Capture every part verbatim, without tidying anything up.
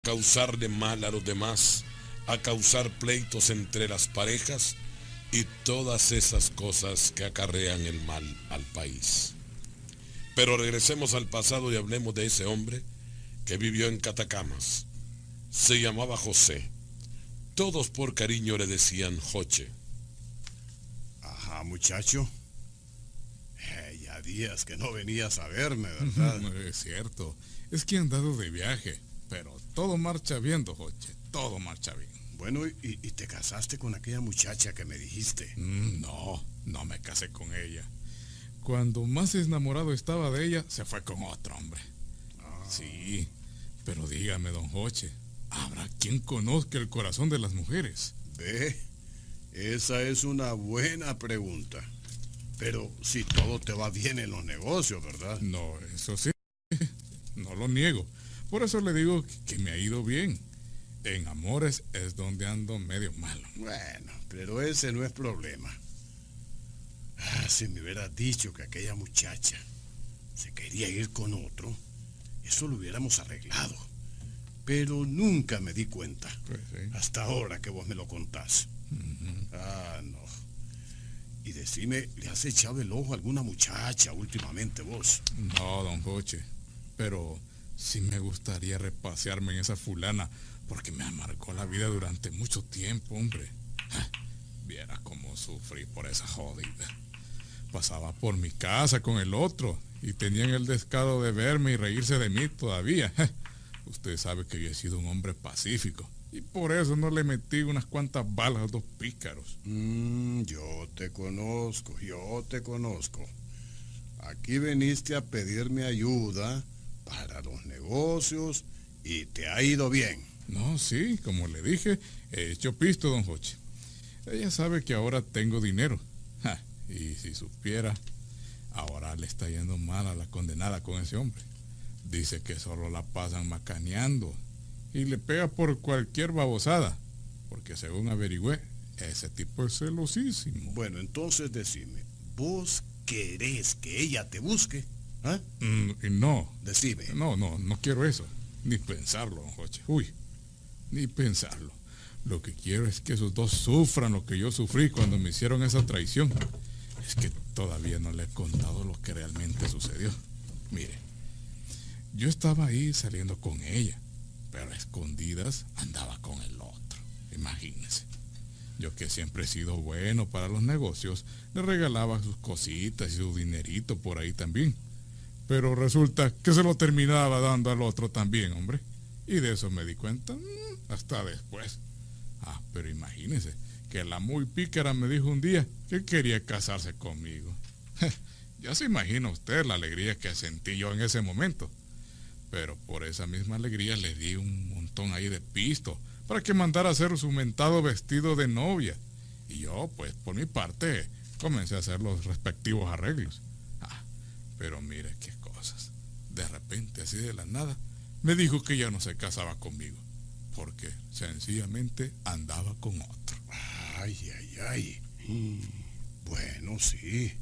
causarle mal a los demás, a causar pleitos entre las parejas y todas esas cosas que acarrean el mal al país. Pero regresemos al pasado y hablemos de ese hombre que vivió en Catacamas. Se llamaba José. Todos por cariño le decían Joche. Ajá, muchacho. Eh, ya días que no venías a verme, ¿verdad? No es cierto. Es que he andado de viaje. Pero todo marcha bien, don Joche. Todo marcha bien. Bueno, ¿y, y te casaste con aquella muchacha que me dijiste? Mm, no, no me casé con ella. Cuando más enamorado estaba de ella, se fue con otro hombre. Ah. Sí, pero dígame, don Joche, ¿habrá quien conozca el corazón de las mujeres? Ve, esa es una buena pregunta. Pero si todo te va bien en los negocios, ¿verdad? No, eso sí, no lo niego. Por eso le digo que me ha ido bien. En amores es donde ando medio malo. Bueno, pero ese no es problema. Ah, si me hubieras dicho que aquella muchacha se quería ir con otro, eso lo hubiéramos arreglado. Pero nunca me di cuenta. Pues sí. Hasta ahora que vos me lo contás. Uh-huh. Ah, no. Y decime, ¿le has echado el ojo a alguna muchacha últimamente vos? No, don Joche. Pero sí me gustaría repasearme en esa fulana, porque me amargó la vida durante mucho tiempo, hombre. Viera cómo sufrí por esa jodida. Pasaba por mi casa con el otro y tenían el descaro de verme y reírse de mí todavía. Usted sabe que yo he sido un hombre pacífico y por eso no le metí unas cuantas balas a dos pícaros. Mm, yo te conozco, yo te conozco. Aquí viniste a pedirme ayuda para los negocios y te ha ido bien. No, sí, como le dije, he hecho pisto, don Joche. Ella sabe que ahora tengo dinero. Ja, y si supiera, ahora le está yendo mal a la condenada con ese hombre. Dice que solo la pasan macaneando y le pega por cualquier babosada, porque según averigüé, ese tipo es celosísimo. Bueno, entonces decime, ¿vos querés que ella te busque? ¿Ah? Mm, y no. Decime. No, no, no quiero eso. Ni pensarlo, don Joche. Uy, ni pensarlo. Lo que quiero es que esos dos sufran lo que yo sufrí cuando me hicieron esa traición. Es que todavía no le he contado lo que realmente sucedió. Mire, yo estaba ahí saliendo con ella, pero a escondidas andaba con el otro. Imagínese. Yo, que siempre he sido bueno para los negocios, le regalaba sus cositas y su dinerito por ahí también. Pero resulta que se lo terminaba dando al otro también, hombre. Y de eso me di cuenta mmm, hasta después. Ah, pero imagínese que la muy pícara me dijo un día que quería casarse conmigo. Ya se imagina usted la alegría que sentí yo en ese momento. Pero por esa misma alegría le di un montón ahí de pisto para que mandara a hacer su mentado vestido de novia. Y yo, pues, por mi parte, comencé a hacer los respectivos arreglos. Ah, pero mire qué cosas. De repente, así de la nada, me dijo que ya no se casaba conmigo, porque sencillamente andaba con otro. Ay, ay, ay. Mm, bueno, sí.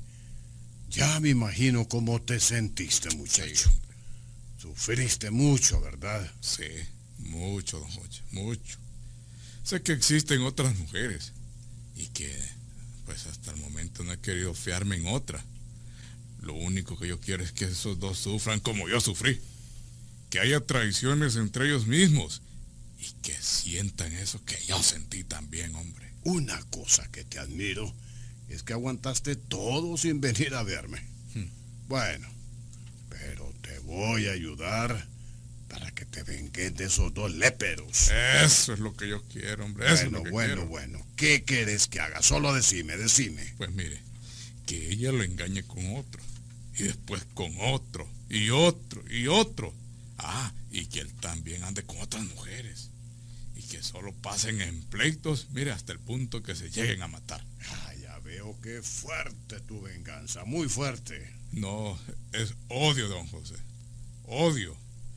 Ya me imagino cómo te sentiste, muchacho. Sí. Sufriste mucho, ¿verdad? Sí, mucho, don Joche, mucho. Sé que existen otras mujeres y que, pues, hasta el momento no he querido fiarme en otra. Lo único que yo quiero es que esos dos sufran como yo sufrí. Que haya traiciones entre ellos mismos y que sientan eso que yo sentí también, hombre. Una cosa que te admiro es que aguantaste todo sin venir a verme. Hmm. Bueno, pero te voy a ayudar para que te vengues de esos dos léperos. Eso es lo que yo quiero, hombre. Eso Bueno, es lo que bueno, quiero. bueno. ¿Qué quieres que haga? Solo decime, decime. Pues mire, que ella lo engañe con otro, y después con otro, y otro, y otro. Ah, y que él también ande con otras mujeres. Y que solo pasen en pleitos, mire, hasta el punto que se lleguen a matar. Ah, ya veo que fuerte tu venganza, muy fuerte. No, es odio, don José. Odio.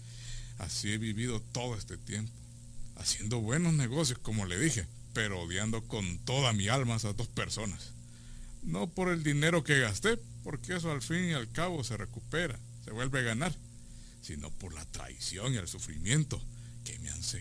Así he vivido todo este tiempo. Haciendo buenos negocios, como le dije, pero odiando con toda mi alma a esas dos personas. No por el dinero que gasté, porque eso al fin y al cabo se recupera, se vuelve a ganar, sino por la traición y el sufrimiento que me han